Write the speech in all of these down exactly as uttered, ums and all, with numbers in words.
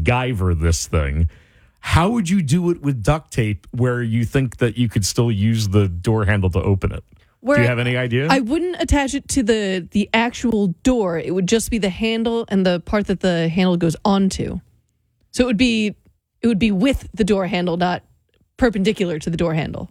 MacGyver this thing, how would you do it with duct tape where you think that you could still use the door handle to open it? Where do you have any idea? I wouldn't attach it to the, the actual door. It would just be the handle and the part that the handle goes onto. So it would be it would be with the door handle, not perpendicular to the door handle.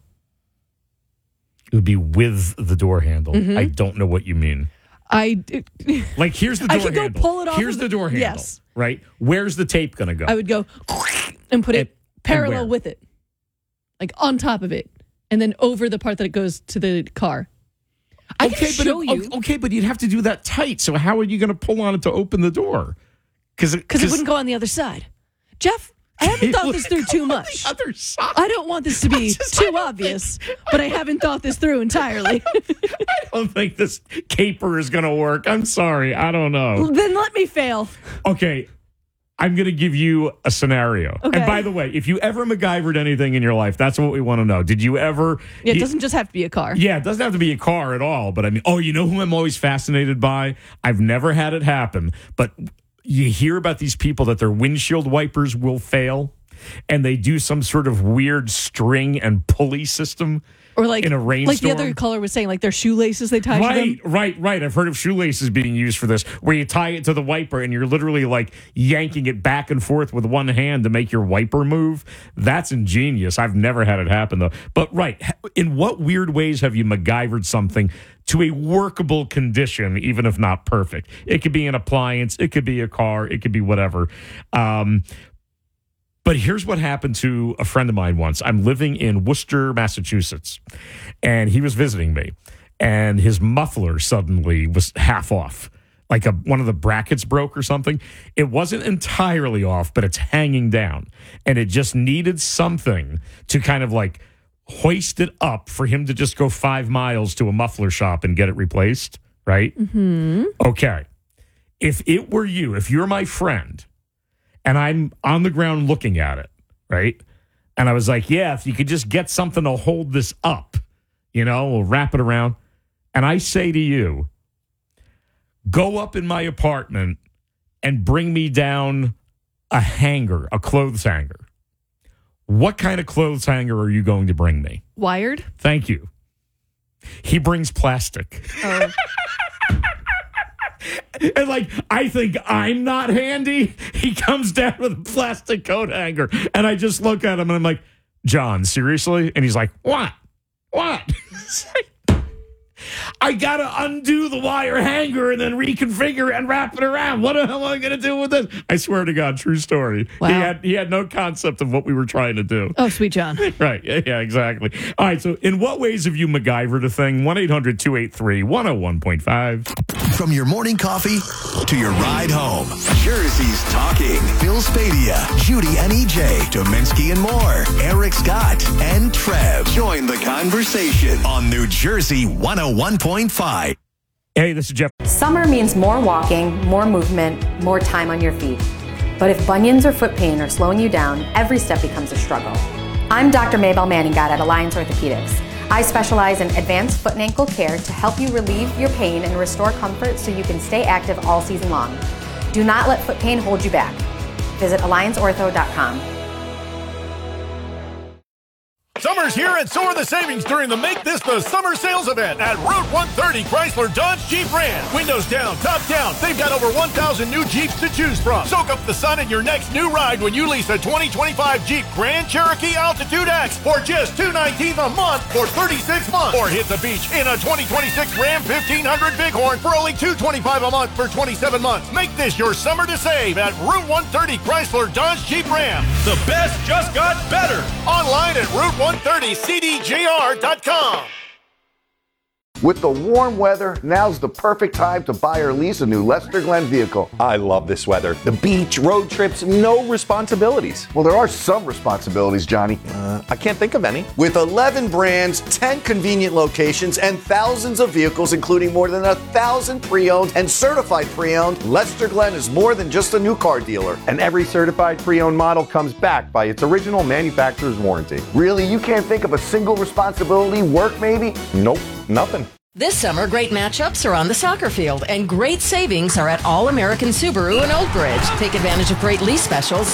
It would be with the door handle. Mm-hmm. I don't know what you mean. I like here's the door I could handle. go pull it off. Here's of the door handle. Yes. Right? Where's the tape going to go? I would go and put it and, parallel and with it. Like on top of it. And then over the part that it goes to the car. I okay, can show but, you. Okay, but you'd have to do that tight. So how are you going to pull on it to open the door? Because it, it wouldn't go on the other side. Jeff, I haven't thought this through too much. The other side. I don't want this to be too obvious, but I haven't thought this through entirely. I don't think this caper is going to work. I'm sorry. I don't know. Then let me fail. Okay. I'm going to give you a scenario. Okay. And by the way, if you ever MacGyvered anything in your life, that's what we want to know. Did you ever... Yeah, it you, doesn't just have to be a car. Yeah, it doesn't have to be a car at all. But I mean, oh, you know who I'm always fascinated by? I've never had it happen. But you hear about these people that their windshield wipers will fail. And they do some sort of weird string and pulley system. Or like, in a rainstorm. Like the other caller was saying, like their shoelaces they tie right, to them. Right, right. I've heard of shoelaces being used for this, where you tie it to the wiper and you're literally like yanking it back and forth with one hand to make your wiper move. That's ingenious. I've never had it happen, though. But right, in what weird ways have you MacGyvered something to a workable condition, even if not perfect? It could be an appliance. It could be a car. It could be whatever. Um But here's what happened to a friend of mine once. I'm living in Worcester, Massachusetts, and he was visiting me, and his muffler suddenly was half off. Like a, one of the brackets broke or something. It wasn't entirely off, but it's hanging down, and it just needed something to kind of like hoist it up for him to just go five miles to a muffler shop and get it replaced, right? Mm-hmm. Okay. If it were you, if you're my friend, and I'm on the ground looking at it, right? And I was like, yeah, if you could just get something to hold this up, you know, we'll wrap it around. And I say to you, go up in my apartment and bring me down a hanger, a clothes hanger. What kind of clothes hanger are you going to bring me? Wired? Thank you. He brings plastic. Oh. And like, I think I'm not handy. He comes down with a plastic coat hanger. And I just look at him and I'm like, John, seriously? And he's like, what? What? I got to undo the wire hanger and then reconfigure and wrap it around. What the hell am I going to do with this? I swear to God, true story. Wow. He had he had no concept of what we were trying to do. Oh, sweet John. Right. Yeah, yeah, exactly. All right. So in what ways have you MacGyvered a thing? one eight hundred two eight three one oh one point five. From your morning coffee to your ride home, Jersey's talking. Phil Spadia, Judy and E J, Dominski and more, Eric Scott and Trev. Join the conversation on New Jersey one oh one point five. Hey, this is Jeff. Summer means more walking, more movement, more time on your feet. But if bunions or foot pain are slowing you down, every step becomes a struggle. I'm Doctor Maybelle Manningat at Alliance Orthopedics. I specialize in advanced foot and ankle care to help you relieve your pain and restore comfort so you can stay active all season long. Do not let foot pain hold you back. Visit alliance ortho dot com. Summer's here and so are the savings during the Make This the Summer sales event at Route one thirty Chrysler Dodge Jeep Ram. Windows down, top down. They've got over one thousand new Jeeps to choose from. Soak up the sun in your next new ride when you lease a twenty twenty-five Jeep Grand Cherokee Altitude X for just two hundred nineteen dollars a month for thirty-six months. Or hit the beach in a twenty twenty-six Ram fifteen hundred Bighorn for only two hundred twenty-five dollars a month for twenty-seven months. Make this your summer to save at Route one thirty Chrysler Dodge Jeep Ram. The best just got better. Online at Route one thirty C D J R dot com. With the warm weather, now's the perfect time to buy or lease a new Lester Glenn vehicle. I love this weather. The beach, road trips, no responsibilities. Well, there are some responsibilities, Johnny. Uh, I can't think of any. With eleven brands, ten convenient locations, and thousands of vehicles, including more than a thousand pre-owned and certified pre-owned, Lester Glenn is more than just a new car dealer. And every certified pre-owned model comes back by its original manufacturer's warranty. Really? You can't think of a single responsibility? Work, maybe? Nope, nothing. This summer, great matchups are on the soccer field, and great savings are at All American Subaru in Oak Ridge. Take advantage of great lease specials